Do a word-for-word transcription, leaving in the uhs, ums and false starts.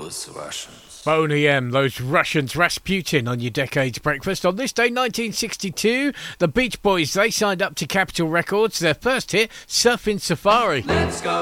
those Russians. Boney M, those Russians, Rasputin on your Decades Breakfast. On this day, nineteen sixty-two, the Beach Boys, they signed up to Capitol Records. Their first hit, Surfing Safari. Let's go.